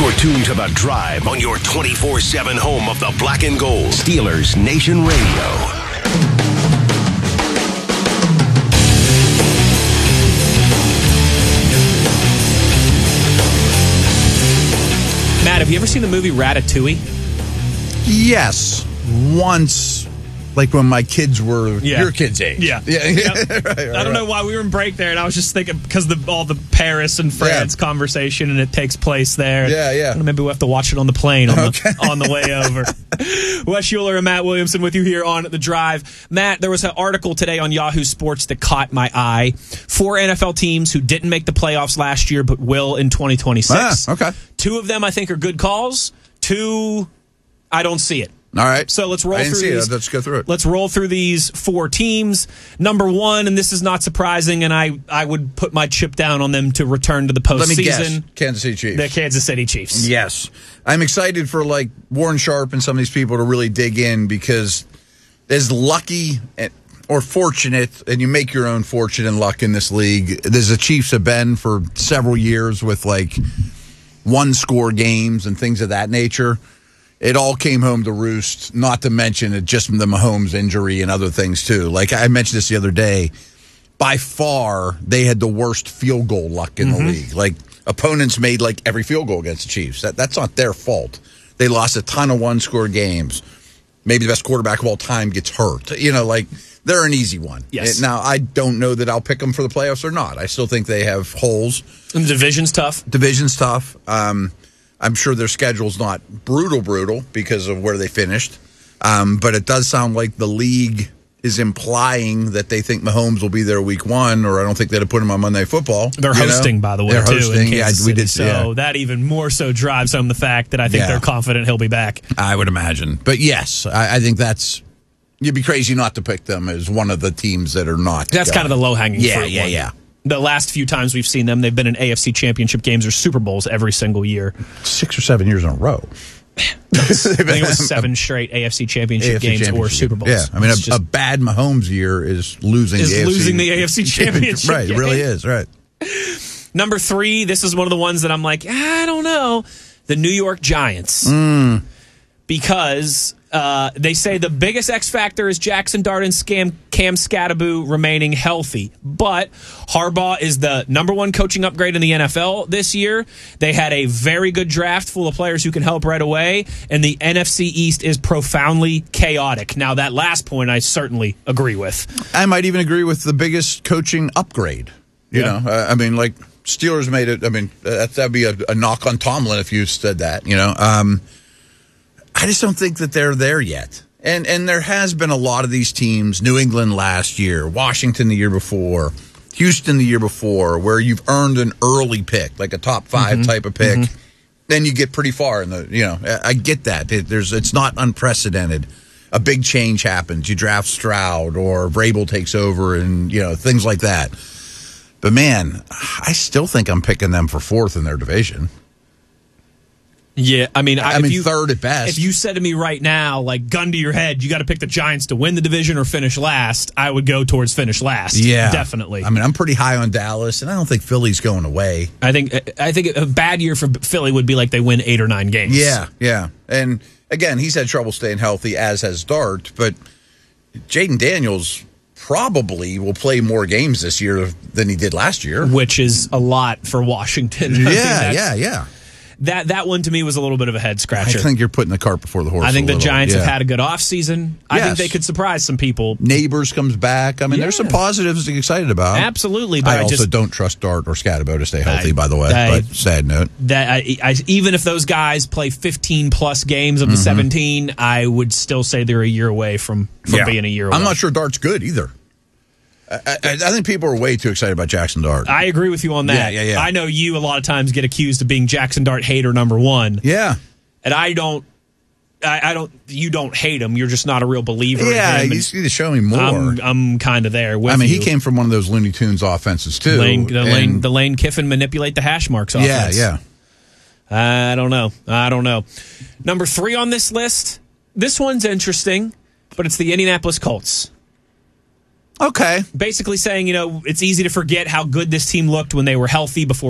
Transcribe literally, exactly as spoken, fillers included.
You're tuned to The Drive on your twenty-four seven home of the black and gold. Steelers Nation Radio. Matt, have you ever seen the movie Ratatouille? Yes. Once, like when my kids were Yeah. your kids' age. Yeah. yeah. Yep. right, right, I don't know why we were in break there, and I was just thinking because the all the Paris and France Yeah. conversation, and it takes place there. Yeah, yeah. I don't know, maybe we'll have to watch it on the plane on, Okay. the, on the way over. Wes Euler and Matt Williamson with you here on The Drive. Matt, there was an article today on Yahoo Sports that caught my eye. Four N F L teams who didn't make the playoffs last year but will in twenty twenty-six. Ah, okay. Two of them I think are good calls. Two, I don't see it. All right. So let's roll I didn't through see these. it. Let's go through it. Let's roll through these four teams. Number one, and this is not surprising, and I, I would put my chip down on them to return to the postseason. Let me guess. Kansas City Chiefs. The Kansas City Chiefs. Yes. I'm excited for like Warren Sharp and some of these people to really dig in because as lucky and, or fortunate, and you make your own fortune and luck in this league, as the Chiefs have been for several years with like one score games and things of that nature. It all came home to roost, not to mention it just the Mahomes injury and other things, too. Like I mentioned this the other day, by far, they had the worst field goal luck in Mm-hmm. the league. Like, opponents made, like, every field goal against the Chiefs. That, that's not their fault. They lost a ton of one-score games. Maybe the best quarterback of all time gets hurt. You know, like, they're an easy one. Yes. Now, I don't know that I'll pick them for the playoffs or not. I still think they have holes. And the division's tough. Division's tough. Um, I'm sure their schedule's not brutal, brutal because of where they finished. Um, but it does sound like the league is implying that they think Mahomes will be there week one, or I don't think they'd have put him on Monday Night Football. They're you hosting, know? by the way, They're too. hosting. In Yeah, Kansas we City. did. So Yeah. that even more so drives home the fact that I think Yeah. they're confident he'll be back. I would imagine. But yes, I, I think that's. You'd be crazy not to pick them as one of the teams that are not. That's kind of the low-hanging Yeah, fruit yeah, one. yeah. The last few times we've seen them, they've been in A F C championship games or Super Bowls every single year. Six or seven years in a row. I think it was seven straight A F C championship A F C games championship or Super Bowls. Yeah, I mean, a, It's just- a bad Mahomes year is losing Is the A F C. losing the A F C championship Right, it really game. is, right. Number three, this is one of the ones that I'm like, I don't know. The New York Giants. Mm. Because uh, they say the biggest X factor is Jackson Dart and Scam, Cam Scatterbo remaining healthy. But Harbaugh is the number one coaching upgrade in the N F L this year. They had a very good draft full of players who can help right away. And the N F C East is profoundly chaotic. Now, that last point I certainly agree with. I might even agree with the biggest coaching upgrade. You Yeah. know, uh, I mean, like Steelers made it. I mean, uh, that'd be a, a knock on Tomlin if you said that. You know, um, I just don't think that they're there yet. And and there has been a lot of these teams. New England last year, Washington the year before, Houston the year before, where you've earned an early pick, like a top five Mm-hmm. type of pick. Mm-hmm. Then you get pretty far in the. You know, I, I get that. It, there's it's not unprecedented. A big change happens. You draft Stroud or Vrabel takes over, and you know things like that. But man, I still think I'm picking them for fourth in their division. Yeah, I mean, I, I mean, if you, third at best. If you said to me right now, like gun to your head, you got to pick the Giants to win the division or finish last, I would go towards finish last. Yeah, definitely. I mean, I'm pretty high on Dallas, and I don't think Philly's going away. I think I think a bad year for Philly would be like they win eight or nine games. Yeah, yeah. And again, he's had trouble staying healthy, as has Dart. But Jaden Daniels probably will play more games this year than he did last year. Which is a lot for Washington. I think Yeah, that's- yeah, yeah. That that one to me was a little bit of a head I scratcher. think you're putting the cart before the horse. I think a the little. Giants Yeah. have had a good offseason. I think Yes. they could surprise some people. Neighbors comes back. I mean, there's some Yeah. positives to get excited about. Absolutely, but I, I also just don't trust Dart or Scatterbo to stay healthy, I- by the way. I- but sad note. that I, I, even if those guys play fifteen plus games of the Mm-hmm. seventeen, I would still say they're a year away from, from being a year away. I'm not sure Dart's good either. I, I, I think people are way too excited about Jackson Dart. I agree with you on that. Yeah, yeah, yeah. I know you a lot of times get accused of being Jackson Dart hater number one, yeah. and I don't. I, I don't. You don't hate him. You're just not a real believer. Yeah, in him. you just need to show me more. I'm, I'm kind of there with I mean, you. he came from one of those Looney Tunes offenses, too. Lane, the, and- Lane, the Lane Kiffin manipulate the hash marks yeah, offense. yeah. I don't know. I don't know. Number three on this list. This one's interesting, but it's the Indianapolis Colts. Okay. Basically saying, you know, it's easy to forget how good this team looked when they were healthy before